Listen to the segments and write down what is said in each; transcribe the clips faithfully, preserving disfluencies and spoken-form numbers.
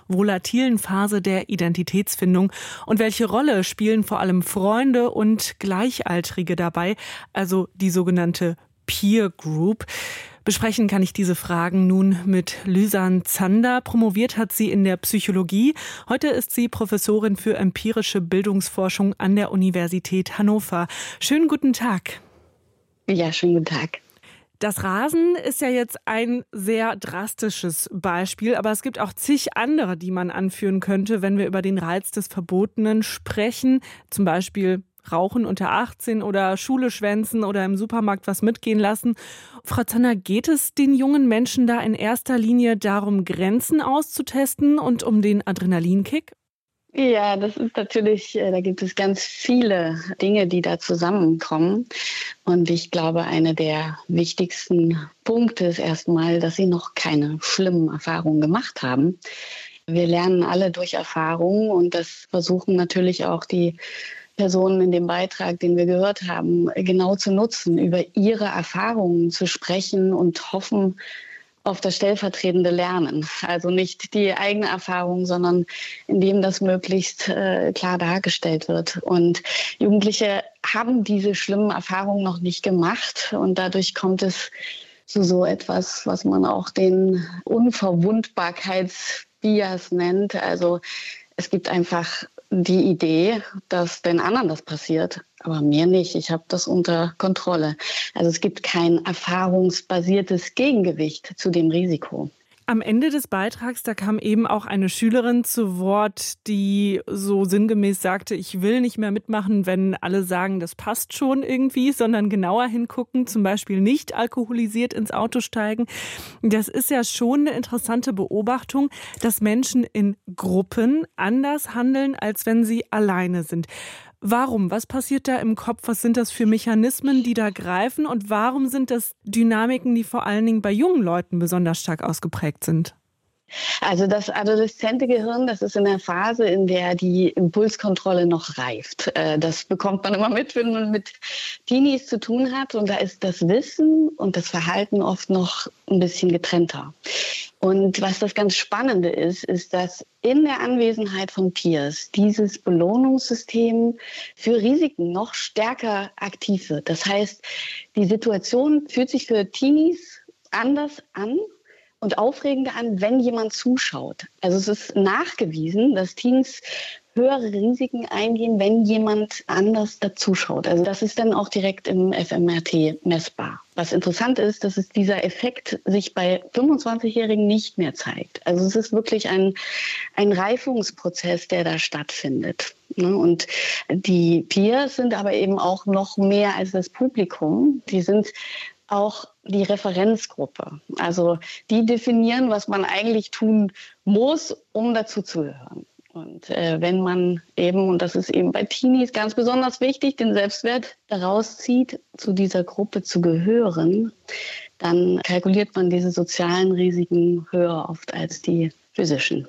volatilen Phase der Identitätsfindung. Und welche Rolle spielen vor allem Freunde und Gleichaltrige dabei, also die sogenannte Peer Group? Besprechen kann ich diese Fragen nun mit Lüsan Zander. Promoviert hat sie in der Psychologie. Heute ist sie Professorin für empirische Bildungsforschung an der Universität Hannover. Schönen guten Tag. Ja, schönen guten Tag. Das Rasen ist ja jetzt ein sehr drastisches Beispiel, aber es gibt auch zig andere, die man anführen könnte, wenn wir über den Reiz des Verbotenen sprechen. Zum Beispiel Rauchen unter achtzehn oder Schule schwänzen oder im Supermarkt was mitgehen lassen. Frau Zander, geht es den jungen Menschen da in erster Linie darum, Grenzen auszutesten und um den Adrenalinkick? Ja, das ist natürlich, da gibt es ganz viele Dinge, die da zusammenkommen. Und ich glaube, einer der wichtigsten Punkte ist erstmal, dass sie noch keine schlimmen Erfahrungen gemacht haben. Wir lernen alle durch Erfahrungen und das versuchen natürlich auch die Personen in dem Beitrag, den wir gehört haben, genau zu nutzen, über ihre Erfahrungen zu sprechen und hoffen auf das stellvertretende Lernen. Also nicht die eigene Erfahrung, sondern indem das möglichst äh, klar dargestellt wird. Und Jugendliche haben diese schlimmen Erfahrungen noch nicht gemacht und dadurch kommt es zu so etwas, was man auch den Unverwundbarkeitsbias nennt. Also es gibt einfach die Idee, dass den anderen das passiert, aber mir nicht. Ich habe das unter Kontrolle. Also es gibt kein erfahrungsbasiertes Gegengewicht zu dem Risiko. Am Ende des Beitrags, da kam eben auch eine Schülerin zu Wort, die so sinngemäß sagte, ich will nicht mehr mitmachen, wenn alle sagen, das passt schon irgendwie, sondern genauer hingucken, zum Beispiel nicht alkoholisiert ins Auto steigen. Das ist ja schon eine interessante Beobachtung, dass Menschen in Gruppen anders handeln, als wenn sie alleine sind. Warum? Was passiert da im Kopf? Was sind das für Mechanismen, die da greifen? Und warum sind das Dynamiken, die vor allen Dingen bei jungen Leuten besonders stark ausgeprägt sind? Also das adoleszente Gehirn, das ist in der Phase, in der die Impulskontrolle noch reift. Das bekommt man immer mit, wenn man mit Teenies zu tun hat. Und da ist das Wissen und das Verhalten oft noch ein bisschen getrennter. Und was das ganz Spannende ist, ist, dass in der Anwesenheit von Peers dieses Belohnungssystem für Risiken noch stärker aktiv wird. Das heißt, die Situation fühlt sich für Teenies anders an und aufregender an, wenn jemand zuschaut. Also es ist nachgewiesen, dass Teens höhere Risiken eingehen, wenn jemand anders dazuschaut. Also das ist dann auch direkt im F M R T messbar. Was interessant ist, dass es dieser Effekt sich bei fünfundzwanzigjährigen nicht mehr zeigt. Also es ist wirklich ein, ein Reifungsprozess, der da stattfindet. Und die Peers sind aber eben auch noch mehr als das Publikum. Die sind auch die Referenzgruppe. Also die definieren, was man eigentlich tun muss, um dazu zu gehören. Und äh, wenn man eben, und das ist eben bei Teenies ganz besonders wichtig, den Selbstwert daraus zieht, zu dieser Gruppe zu gehören, dann kalkuliert man diese sozialen Risiken höher oft als die physischen.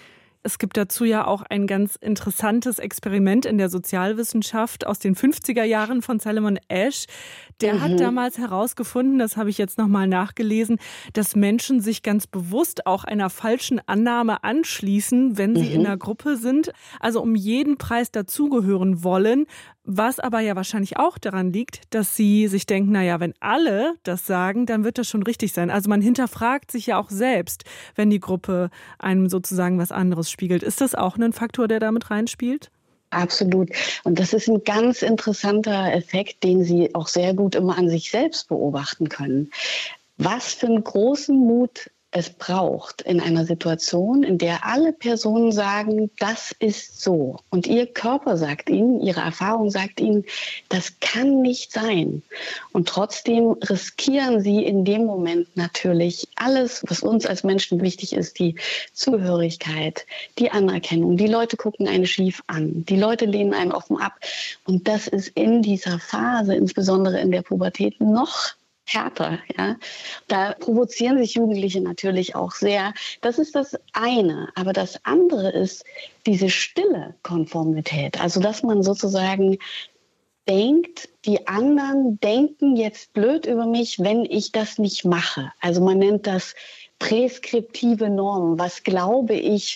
Es gibt dazu ja auch ein ganz interessantes Experiment in der Sozialwissenschaft aus den fünfziger Jahren von Solomon Asch. Der mhm. hat damals herausgefunden, das habe ich jetzt nochmal nachgelesen, dass Menschen sich ganz bewusst auch einer falschen Annahme anschließen, wenn sie mhm. in einer Gruppe sind, also um jeden Preis dazugehören wollen, was aber ja wahrscheinlich auch daran liegt, dass sie sich denken, naja, wenn alle das sagen, dann wird das schon richtig sein. Also man hinterfragt sich ja auch selbst, wenn die Gruppe einem sozusagen was anderes spiegelt. Ist das auch ein Faktor, der damit reinspielt? Absolut. Und das ist ein ganz interessanter Effekt, den Sie auch sehr gut immer an sich selbst beobachten können. Was für einen großen Mut es braucht in einer Situation, in der alle Personen sagen, das ist so. Und Ihr Körper sagt Ihnen, Ihre Erfahrung sagt Ihnen, das kann nicht sein. Und trotzdem riskieren Sie in dem Moment natürlich alles, was uns als Menschen wichtig ist, die Zugehörigkeit, die Anerkennung. Die Leute gucken einen schief an, die Leute lehnen einen offen ab. Und das ist in dieser Phase, insbesondere in der Pubertät, noch härter, ja. Da provozieren sich Jugendliche natürlich auch sehr. Das ist das eine. Aber das andere ist diese stille Konformität. Also, dass man sozusagen denkt, die anderen denken jetzt blöd über mich, wenn ich das nicht mache. Also man nennt das präskriptive Normen. Was glaube ich,